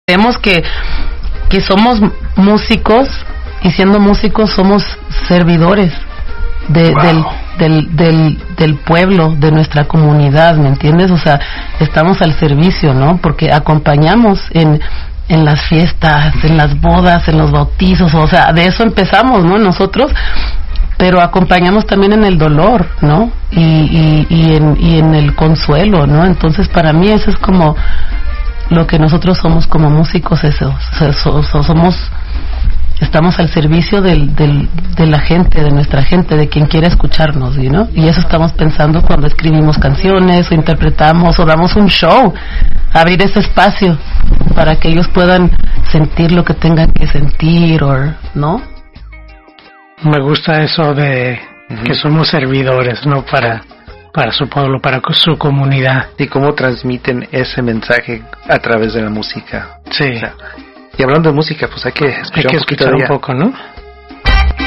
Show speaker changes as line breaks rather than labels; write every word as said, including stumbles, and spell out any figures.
Creemos que, que somos músicos y siendo músicos somos servidores de, wow. del, del, del, del pueblo, de nuestra comunidad, ¿me entiendes? O sea, estamos al servicio, ¿no? Porque acompañamos en, en las fiestas, en las bodas, en los bautizos, o sea, de eso empezamos, ¿no? Nosotros, pero acompañamos también en el dolor, ¿no? Y, y, y, en, y en el consuelo, ¿no? Entonces, para mí eso es como lo que nosotros somos como músicos, eso, so, so, somos, estamos al servicio del, del, de la gente, de nuestra gente, de quien quiera escucharnos, ¿no? ¿no? Y eso estamos pensando cuando escribimos canciones o interpretamos o damos un show, abrir ese espacio para que ellos puedan sentir lo que tengan que sentir, o ¿no?
Me gusta eso de uh-huh. que somos servidores, no para para su pueblo, para su comunidad.
Y cómo transmiten ese mensaje a través de la música.
Sí.
O sea, y hablando de música, pues hay que escuchar,
hay que
un,
escuchar un poco, ¿no?